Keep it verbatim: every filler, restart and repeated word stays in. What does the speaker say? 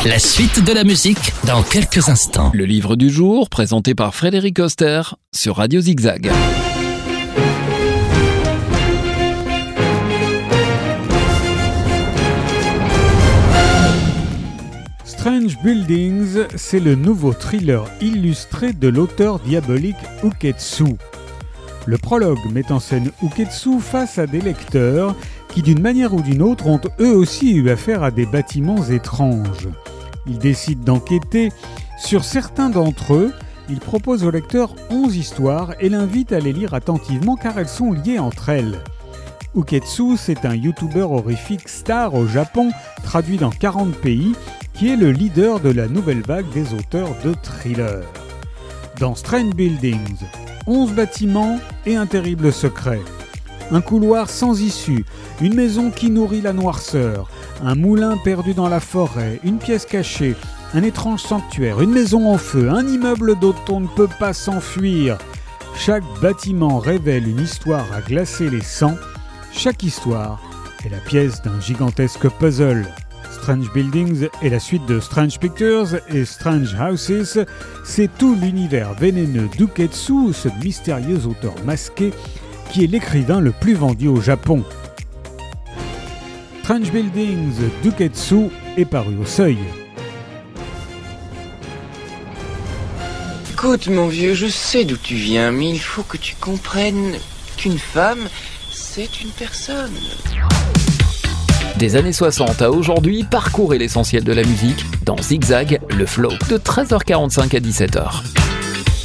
La suite de la musique dans quelques instants. Le livre du jour, présenté par Frédéric Oster sur Radio Zigzag. Strange Buildings, c'est le nouveau thriller illustré de l'auteur diabolique Uketsu. Le prologue met en scène Uketsu face à des lecteurs qui, d'une manière ou d'une autre, ont eux aussi eu affaire à des bâtiments étranges. Il décide d'enquêter sur certains d'entre eux. Il propose au lecteur onze histoires et l'invite à les lire attentivement car elles sont liées entre elles. Uketsu, c'est un youtubeur horrifique star au Japon, traduit dans quarante pays, qui est le leader de la nouvelle vague des auteurs de thrillers. Dans Strange Buildings, onze bâtiments et un terrible secret. Un couloir sans issue, une maison qui nourrit la noirceur, un moulin perdu dans la forêt, une pièce cachée, un étrange sanctuaire, une maison en feu, un immeuble dont on ne peut pas s'enfuir. Chaque bâtiment révèle une histoire à glacer les sangs. Chaque histoire est la pièce d'un gigantesque puzzle. Strange Buildings est la suite de Strange Pictures et Strange Houses. C'est tout l'univers vénéneux d'Uketsu, ce mystérieux auteur masqué qui est l'écrivain le plus vendu au Japon. Strange Buildings d'Uketsu est paru au Seuil. Écoute, mon vieux, je sais d'où tu viens, mais il faut que tu comprennes qu'une femme, c'est une personne. Des années soixante à aujourd'hui, parcourez l'essentiel de la musique dans Zigzag, le flow, de treize heures quarante-cinq à dix-sept heures.